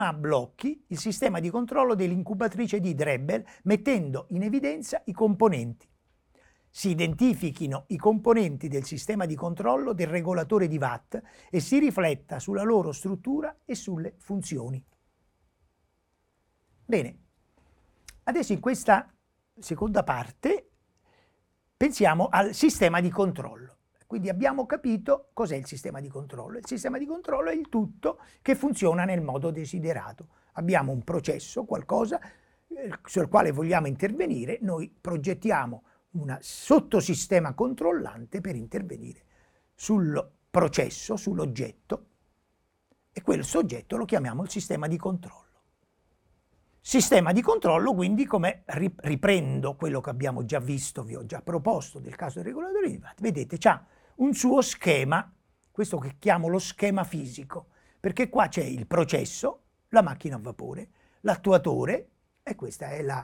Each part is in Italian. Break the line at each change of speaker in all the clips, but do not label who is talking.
a blocchi il sistema di controllo dell'incubatrice di Drebbel, mettendo in evidenza i componenti. Si identifichino i componenti del sistema di controllo del regolatore di Watt e si rifletta sulla loro struttura e sulle funzioni. Bene, adesso in questa seconda parte pensiamo al sistema di controllo. Quindi abbiamo capito cos'è il sistema di controllo. Il sistema di controllo è il tutto che funziona nel modo desiderato. Abbiamo un processo, qualcosa sul quale vogliamo intervenire, noi progettiamo un sottosistema controllante per intervenire sul processo, sull'oggetto, e quel soggetto lo chiamiamo il sistema di controllo. Sistema di controllo, quindi, come riprendo quello che abbiamo già visto, vi ho già proposto del caso del regolatore di Watt, vedete, c'ha un suo schema, questo che chiamo lo schema fisico, perché qua c'è il processo, la macchina a vapore, l'attuatore, e questa è la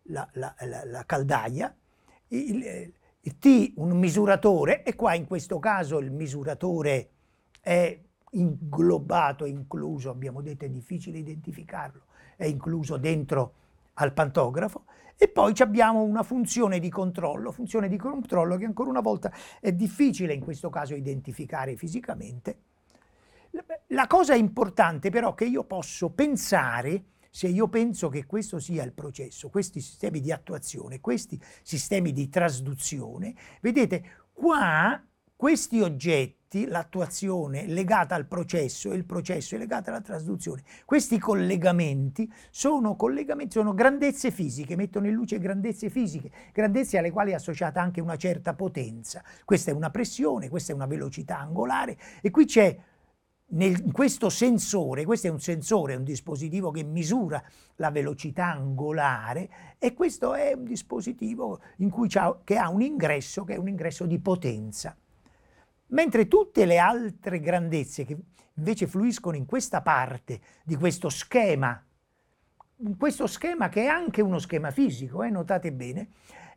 caldaia, il T, un misuratore, e qua in questo caso il misuratore è inglobato, incluso, abbiamo detto è difficile identificarlo, è incluso dentro al pantografo, e poi abbiamo una funzione di controllo che ancora una volta è difficile in questo caso identificare fisicamente. La cosa importante però che io posso pensare, se io penso che questo sia il processo, questi sistemi di attuazione, questi sistemi di trasduzione, vedete qua questi oggetti, l'attuazione legata al processo e il processo è legata alla trasduzione, questi collegamenti sono grandezze fisiche, mettono in luce grandezze fisiche, grandezze alle quali è associata anche una certa potenza. Questa è una pressione, questa è una velocità angolare, e qui c'è in questo sensore, questo è un sensore, un dispositivo che misura la velocità angolare, e questo è un dispositivo che ha un ingresso che è un ingresso di potenza. Mentre tutte le altre grandezze che invece fluiscono in questa parte di questo schema che è anche uno schema fisico, notate bene,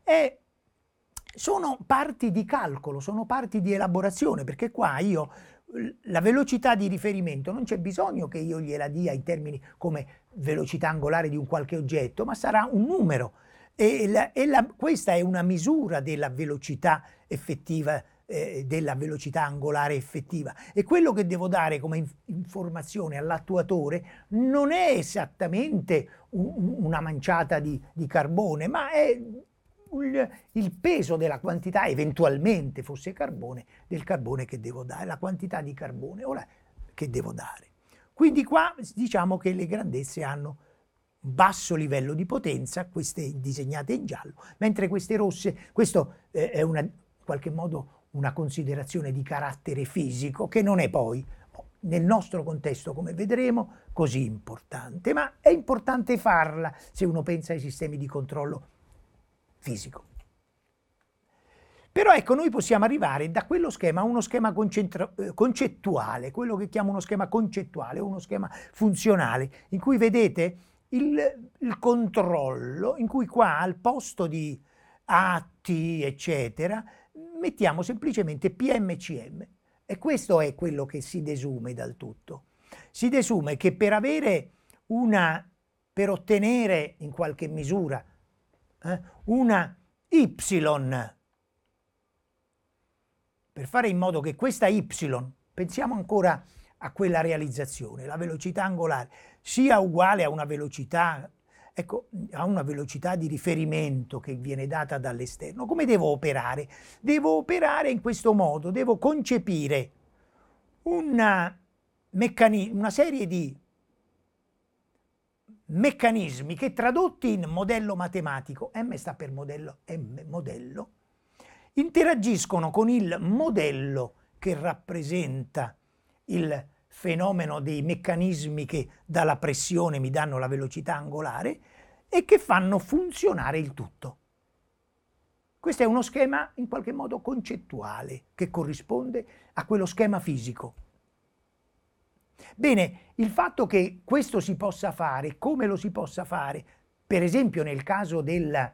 sono parti di calcolo, sono parti di elaborazione, perché qua la velocità di riferimento non c'è bisogno che io gliela dia in termini come velocità angolare di un qualche oggetto, ma sarà un numero, questa è una misura della velocità effettiva, della velocità angolare effettiva, e quello che devo dare come informazione all'attuatore non è esattamente una manciata di carbone, ma è il peso della quantità, eventualmente fosse carbone, del carbone che devo dare, la quantità di carbone che devo dare. Quindi qua diciamo che le grandezze hanno basso livello di potenza, queste disegnate in giallo, mentre queste rosse, questo è in qualche modo una considerazione di carattere fisico che non è poi nel nostro contesto, come vedremo, così importante, ma è importante farla se uno pensa ai sistemi di controllo fisico. Però ecco, noi possiamo arrivare da quello schema a uno schema concettuale, quello che chiamo uno schema concettuale, uno schema funzionale, in cui vedete il controllo, in cui qua al posto di AT, eccetera, mettiamo semplicemente PMCM. E questo è quello che si desume dal tutto. Si desume che per ottenere in qualche misura una Y, per fare in modo che questa Y, pensiamo ancora a quella realizzazione, la velocità angolare, sia uguale a una velocità, ecco, a una velocità di riferimento che viene data dall'esterno. Come devo operare? Devo operare in questo modo, devo concepire una serie di meccanismi che, tradotti in modello matematico, M sta per modello, modello, interagiscono con il modello che rappresenta il fenomeno dei meccanismi che dalla pressione mi danno la velocità angolare e che fanno funzionare il tutto. Questo è uno schema in qualche modo concettuale che corrisponde a quello schema fisico. Bene, il fatto che questo si possa fare, come lo si possa fare, per esempio nel caso del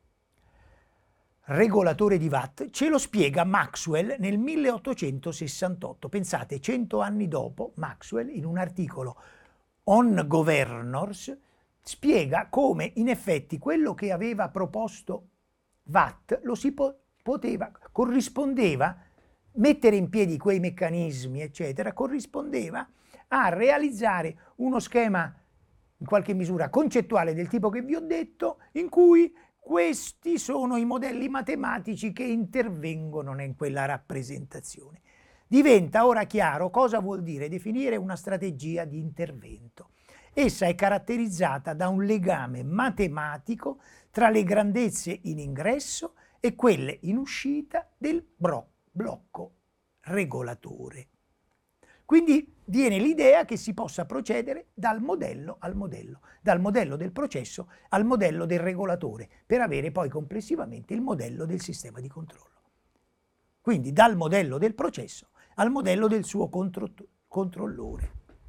regolatore di Watt, ce lo spiega Maxwell nel 1868. Pensate, 100 anni dopo, Maxwell in un articolo on Governors spiega come in effetti quello che aveva proposto Watt lo si corrispondeva, mettere in piedi quei meccanismi, eccetera, corrispondeva a realizzare uno schema in qualche misura concettuale del tipo che vi ho detto, in cui questi sono i modelli matematici che intervengono in quella rappresentazione. Diventa ora chiaro cosa vuol dire definire una strategia di intervento. Essa è caratterizzata da un legame matematico tra le grandezze in ingresso e quelle in uscita del blocco regolatore. Quindi viene l'idea che si possa procedere dal modello al modello, dal modello del processo al modello del regolatore, per avere poi complessivamente il modello del sistema di controllo. Quindi dal modello del processo al modello del suo controllore.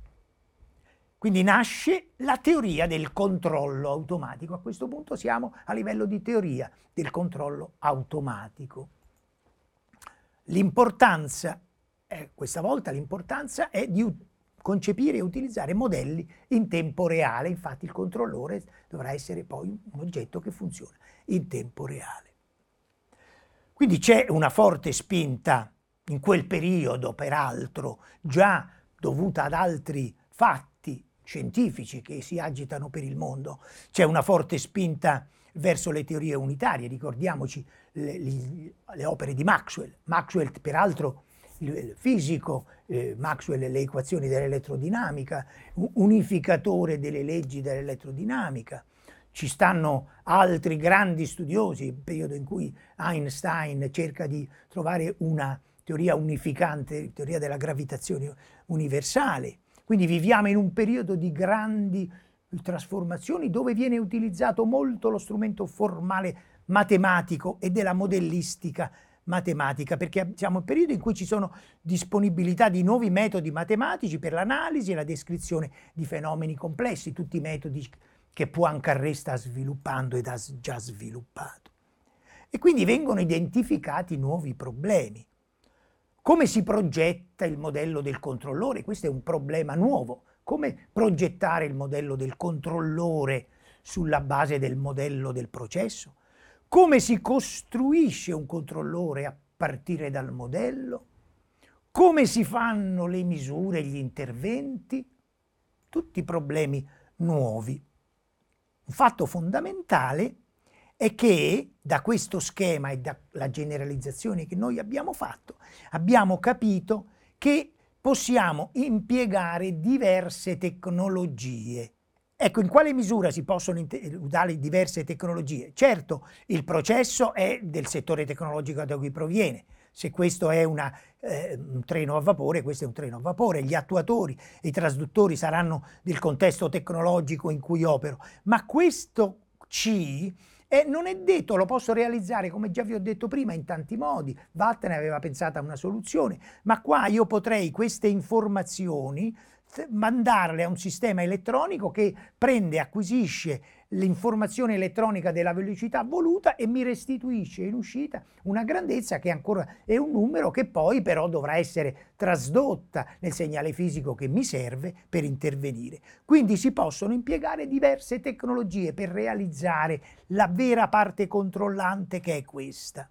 Quindi nasce la teoria del controllo automatico. A questo punto siamo a livello di teoria del controllo automatico. L'importanza, questa volta l'importanza è di concepire e utilizzare modelli in tempo reale. Infatti il controllore dovrà essere poi un oggetto che funziona in tempo reale. Quindi c'è una forte spinta in quel periodo, peraltro, già dovuta ad altri fatti scientifici che si agitano per il mondo. C'è una forte spinta verso le teorie unitarie. Ricordiamoci le opere di Maxwell. Maxwell, peraltro, il fisico, Maxwell le equazioni dell'elettrodinamica, unificatore delle leggi dell'elettrodinamica. Ci stanno altri grandi studiosi, il periodo in cui Einstein cerca di trovare una teoria unificante, teoria della gravitazione universale. Quindi viviamo in un periodo di grandi trasformazioni dove viene utilizzato molto lo strumento formale matematico e della modellistica matematica, perché siamo in un periodo in cui ci sono disponibilità di nuovi metodi matematici per l'analisi e la descrizione di fenomeni complessi, tutti i metodi che Poincaré sta sviluppando ed ha già sviluppato. E quindi vengono identificati nuovi problemi. Come si progetta il modello del controllore? Questo è un problema nuovo. Come progettare il modello del controllore sulla base del modello del processo? Come si costruisce un controllore a partire dal modello? Come si fanno le misure, gli interventi? Tutti problemi nuovi. Un fatto fondamentale è che da questo schema e dalla generalizzazione che noi abbiamo fatto, abbiamo capito che possiamo impiegare diverse tecnologie. Ecco, in quale misura si possono usare diverse tecnologie? Certo, il processo è del settore tecnologico da cui proviene. Se questo è un treno a vapore, questo è un treno a vapore. Gli attuatori e i trasduttori saranno del contesto tecnologico in cui opero. Ma questo non è detto, lo posso realizzare, come già vi ho detto prima, in tanti modi. Watt ne aveva pensato a una soluzione, ma qua io potrei queste informazioni mandarle a un sistema elettronico che prende, acquisisce l'informazione elettronica della velocità voluta e mi restituisce in uscita una grandezza che ancora è un numero che poi però dovrà essere trasdotta nel segnale fisico che mi serve per intervenire. Quindi si possono impiegare diverse tecnologie per realizzare la vera parte controllante che è questa.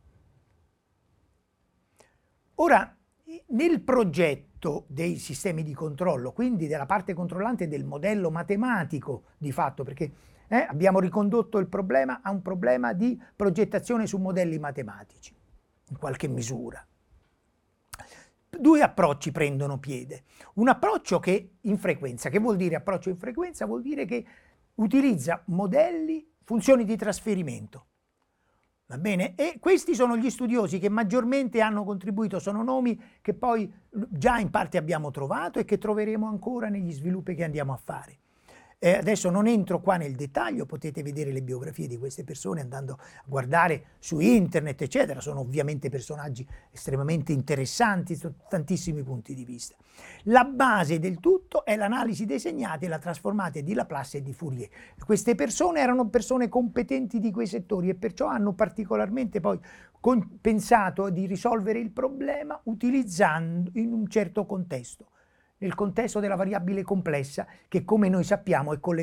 Ora, nel progetto dei sistemi di controllo, quindi della parte controllante del modello matematico di fatto, perché abbiamo ricondotto il problema a un problema di progettazione su modelli matematici, in qualche misura. Due approcci prendono piede. Un approccio che in frequenza, che vuol dire approccio in frequenza? Vuol dire che utilizza modelli, funzioni di trasferimento. Va bene? E questi sono gli studiosi che maggiormente hanno contribuito, sono nomi che poi già in parte abbiamo trovato e che troveremo ancora negli sviluppi che andiamo a fare. Adesso non entro qua nel dettaglio, potete vedere le biografie di queste persone andando a guardare su internet, eccetera. Sono ovviamente personaggi estremamente interessanti su tantissimi punti di vista. La base del tutto è l'analisi dei segnati e la trasformata di Laplace e di Fourier. Queste persone erano persone competenti di quei settori e perciò hanno particolarmente poi pensato di risolvere il problema utilizzando in un certo contesto nel contesto della variabile complessa che, come noi sappiamo, è collegata